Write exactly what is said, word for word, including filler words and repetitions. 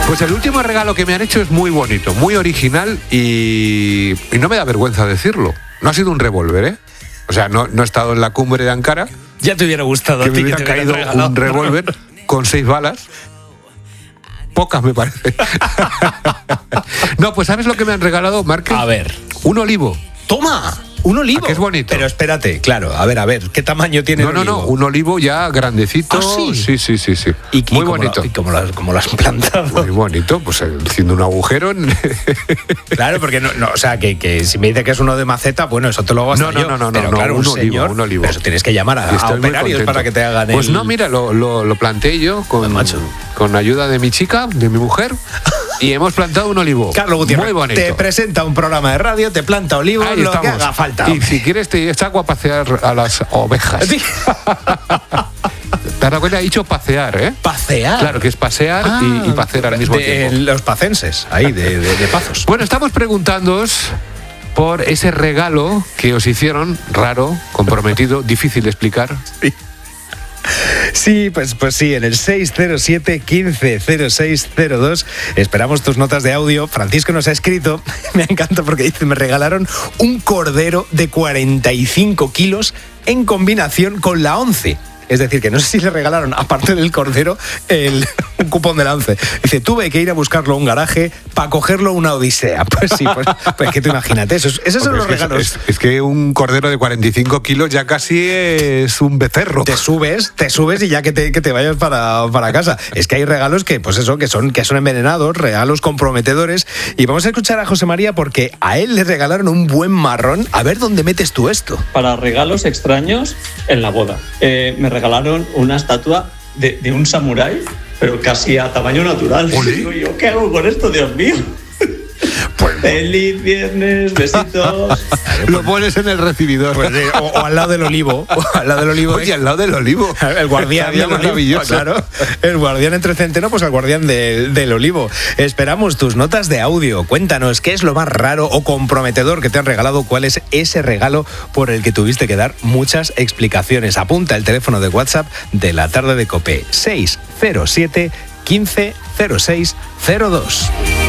Pues el último regalo que me han hecho es muy bonito, muy original y, y no me da vergüenza decirlo. No ha sido un revólver, ¿eh? O sea, no, no he estado en la cumbre de Ankara. Ya te hubiera gustado que a ti me hubiera que te caído regalado un revólver con seis balas. Pocas, me parece. No, pues ¿sabes lo que me han regalado, Márquez? A ver. Un olivo. ¡Toma! Un olivo. ¿A que es bonito? Pero espérate, claro, a ver, a ver, ¿qué tamaño tiene No, el no, olivo? no, un olivo ya grandecito. ¿Ah, sí? Sí, sí, sí, sí. ¿Y, muy y bonito. Lo, ¿Y cómo lo, cómo lo has plantado? Muy bonito, pues haciendo un agujero. En... Claro, porque no, no o sea, que, que si me dice que es uno de maceta, bueno, eso te lo hago hasta No, no, yo. no, no, pero no, claro, un, un olivo, señor, un olivo. Pero eso tienes que llamar a, a operarios para que te hagan Pues el... no, mira, lo, lo, lo planté yo con, macho. con ayuda de mi chica, de mi mujer, y hemos plantado un olivo. Carlos Gutiérrez, muy bonito. te presenta un programa de radio, te planta olivos, Ahí lo estamos. que haga falta. Y si quieres te echa agua a pasear a las ovejas. Sí. ¿Te has dado cuenta? He dicho pasear, ¿eh? ¿Pasear? Claro, que es pasear ah, y, y pasear al mismo de, tiempo. Los pacenses, ahí, de, de, de Pazos. Bueno, estamos preguntándoos por ese regalo que os hicieron, raro, comprometido, difícil de explicar. Sí. Sí, pues, pues sí, en el seis cero siete, quince cero seis cero dos esperamos tus notas de audio. Francisco nos ha escrito, me encanta porque dice, me regalaron un cordero de cuarenta y cinco kilos en combinación con la once. Es decir, que no sé si le regalaron, aparte del cordero, el, un cupón de la once. Dice, tuve que ir a buscarlo a un garaje para cogerlo una odisea. Pues sí, pues, pues que tú imagínate, esos, esos son los es que, regalos. Es, es que un cordero de cuarenta y cinco kilos ya casi es un becerro. Te subes, te subes y ya que te, que te vayas para, para casa. Es que hay regalos que, pues eso, que son, que son envenenados, regalos comprometedores. Y vamos a escuchar a José María porque a él le regalaron un buen marrón. A ver dónde metes tú esto. Para regalos extraños en la boda. Eh, me regalaron una estatua de, de un samurái, pero casi a tamaño natural. Y digo yo, ¿qué hago con esto, Dios mío? Pues, feliz viernes, besitos. Lo pones en el recibidor. Pues, eh, o, o al lado del olivo. O al lado del olivo. Oye, al lado del olivo. El guardián del olivo. Claro. El guardián entre centeno, pues el guardián del, del olivo. Esperamos tus notas de audio. Cuéntanos qué es lo más raro o comprometedor que te han regalado. ¿Cuál es ese regalo por el que tuviste que dar muchas explicaciones? Apunta el teléfono de WhatsApp de la tarde de COPE. seis cero siete, quince cero seis cero dos.